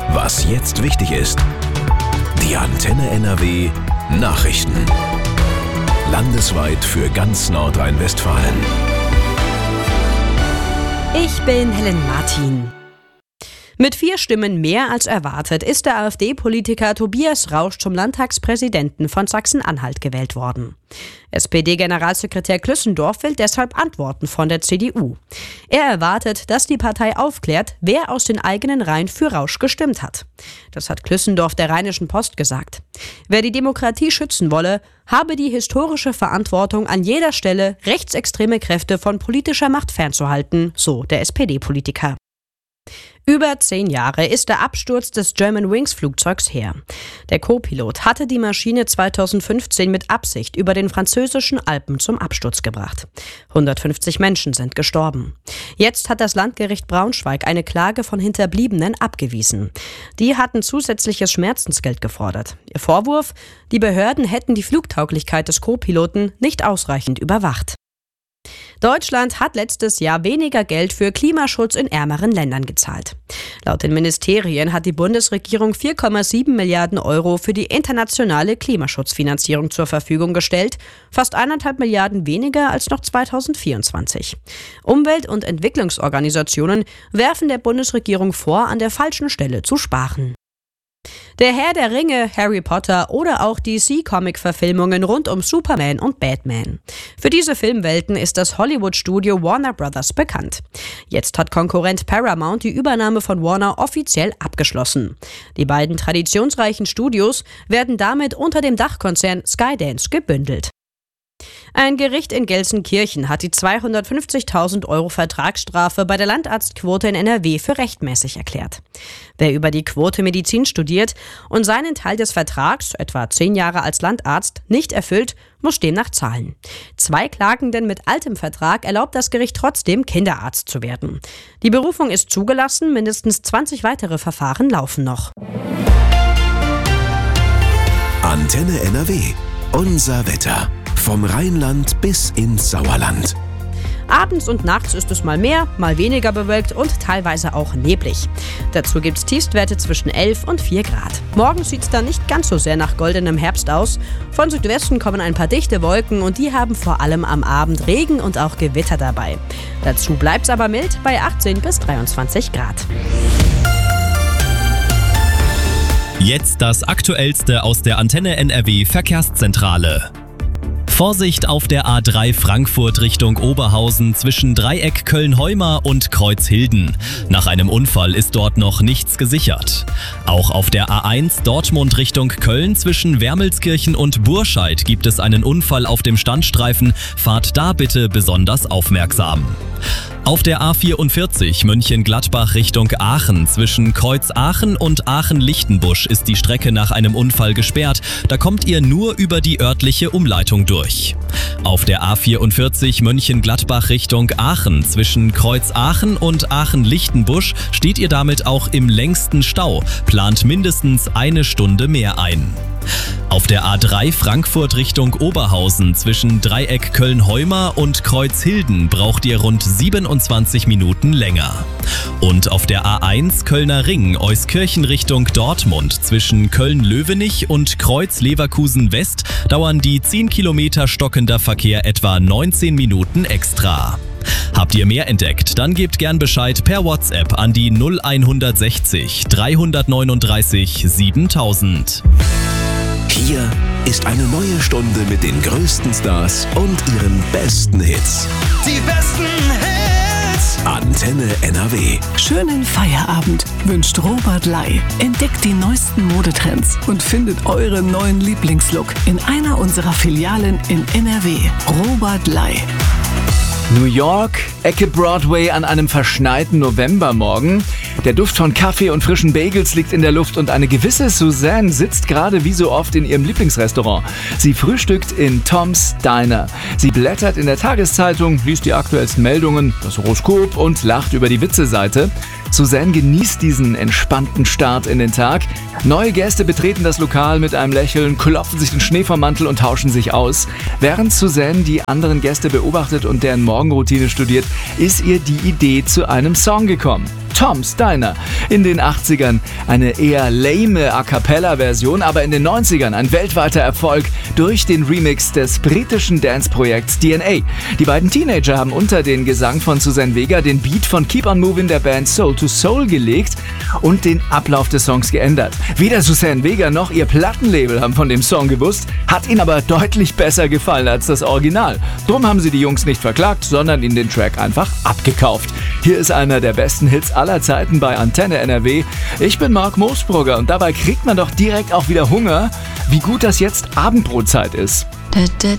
Was jetzt wichtig ist. Die Antenne NRW Nachrichten. Landesweit für ganz Nordrhein-Westfalen. Ich bin Helen Martin. Mit 4 Stimmen mehr als erwartet ist der AfD-Politiker Tobias Rausch zum Landtagspräsidenten von Sachsen-Anhalt gewählt worden. SPD-Generalsekretär Klüssendorf will deshalb Antworten von der CDU. Er erwartet, dass die Partei aufklärt, wer aus den eigenen Reihen für Rausch gestimmt hat. Das hat Klüssendorf der Rheinischen Post gesagt. Wer die Demokratie schützen wolle, habe die historische Verantwortung, an jeder Stelle rechtsextreme Kräfte von politischer Macht fernzuhalten, so der SPD-Politiker. Über 10 Jahre ist der Absturz des Germanwings-Flugzeugs her. Der Co-Pilot hatte die Maschine 2015 mit Absicht über den französischen Alpen zum Absturz gebracht. 150 Menschen sind gestorben. Jetzt hat das Landgericht Braunschweig eine Klage von Hinterbliebenen abgewiesen. Die hatten zusätzliches Schmerzensgeld gefordert. Ihr Vorwurf: Die Behörden hätten die Flugtauglichkeit des Co-Piloten nicht ausreichend überwacht. Deutschland hat letztes Jahr weniger Geld für Klimaschutz in ärmeren Ländern gezahlt. Laut den Ministerien hat die Bundesregierung 4,7 Milliarden Euro für die internationale Klimaschutzfinanzierung zur Verfügung gestellt, fast 1,5 Milliarden weniger als noch 2024. Umwelt- und Entwicklungsorganisationen werfen der Bundesregierung vor, an der falschen Stelle zu sparen. Der Herr der Ringe, Harry Potter oder auch DC-Comic-Verfilmungen rund um Superman und Batman. Für diese Filmwelten ist das Hollywood-Studio Warner Brothers bekannt. Jetzt hat Konkurrent Paramount die Übernahme von Warner offiziell abgeschlossen. Die beiden traditionsreichen Studios werden damit unter dem Dachkonzern Skydance gebündelt. Ein Gericht in Gelsenkirchen hat die 250.000 Euro Vertragsstrafe bei der Landarztquote in NRW für rechtmäßig erklärt. Wer über die Quote Medizin studiert und seinen Teil des Vertrags, etwa 10 Jahre als Landarzt, nicht erfüllt, muss demnach zahlen. 2 Klagenden mit altem Vertrag erlaubt das Gericht trotzdem, Kinderarzt zu werden. Die Berufung ist zugelassen, mindestens 20 weitere Verfahren laufen noch. Antenne NRW. Unser Wetter. Vom Rheinland bis ins Sauerland. Abends und nachts ist es mal mehr, mal weniger bewölkt und teilweise auch neblig. Dazu gibt es Tiefstwerte zwischen 11 und 4 Grad. Morgen sieht es dann nicht ganz so sehr nach goldenem Herbst aus. Von Südwesten kommen ein paar dichte Wolken und die haben vor allem am Abend Regen und auch Gewitter dabei. Dazu bleibt es aber mild bei 18 bis 23 Grad. Jetzt das Aktuellste aus der Antenne NRW Verkehrszentrale. Vorsicht auf der A3 Frankfurt Richtung Oberhausen zwischen Dreieck Köln-Heumar und Kreuzhilden. Nach einem Unfall ist dort noch nichts gesichert. Auch auf der A1 Dortmund Richtung Köln zwischen Wermelskirchen und Burscheid gibt es einen Unfall auf dem Standstreifen. Fahrt da bitte besonders aufmerksam. Auf der A44 Mönchengladbach Richtung Aachen zwischen Kreuz-Aachen und Aachen-Lichtenbusch ist die Strecke nach einem Unfall gesperrt. Da kommt ihr nur über die örtliche Umleitung durch. Auf der A44 Mönchengladbach Richtung Aachen zwischen Kreuz-Aachen und Aachen-Lichtenbusch steht ihr damit auch im längsten Stau. Plant mindestens 1 Stunde mehr ein. Auf der A3 Frankfurt Richtung Oberhausen zwischen Dreieck Köln-Heumar und Kreuzhilden braucht ihr rund 27 Minuten länger. Und auf der A1 Kölner Ring Euskirchen Richtung Dortmund zwischen Köln-Löwenich und Kreuz-Leverkusen West dauern die 10 Kilometer stockender Verkehr etwa 19 Minuten extra. Habt ihr mehr entdeckt? Dann gebt gern Bescheid per WhatsApp an die 0160 339 7000. Hier ist eine neue Stunde mit den größten Stars und ihren besten Hits. Die besten Hits. Antenne NRW. Schönen Feierabend wünscht Robert Lai. Entdeckt die neuesten Modetrends und findet euren neuen Lieblingslook in einer unserer Filialen in NRW. Robert Lai. New York, Ecke Broadway an einem verschneiten Novembermorgen. Der Duft von Kaffee und frischen Bagels liegt in der Luft und eine gewisse Suzanne sitzt gerade wie so oft in ihrem Lieblingsrestaurant. Sie frühstückt in Tom's Diner. Sie blättert in der Tageszeitung, liest die aktuellsten Meldungen, das Horoskop und lacht über die Witzeseite. Suzanne genießt diesen entspannten Start in den Tag. Neue Gäste betreten das Lokal mit einem Lächeln, klopfen sich den Schnee vom Mantel und tauschen sich aus. Während Suzanne die anderen Gäste beobachtet und deren Morgenroutine studiert, ist ihr die Idee zu einem Song gekommen. Tom's Diner. In den 80ern eine eher lame A-Cappella-Version, aber in den 90ern ein weltweiter Erfolg durch den Remix des britischen Dance-Projekts DNA. Die beiden Teenager haben unter den Gesang von Suzanne Vega den Beat von Keep on Moving der Band Soul to Soul gelegt und den Ablauf des Songs geändert. Weder Suzanne Vega noch ihr Plattenlabel haben von dem Song gewusst, hat ihnen aber deutlich besser gefallen als das Original. Drum haben sie die Jungs nicht verklagt, sondern ihnen den Track einfach abgekauft. Hier ist einer der besten Hits aller Zeiten bei Antenne NRW. Ich bin Marc Moosbrugger und dabei kriegt man doch direkt auch wieder Hunger, wie gut das jetzt Abendbrotzeit ist. Da, da,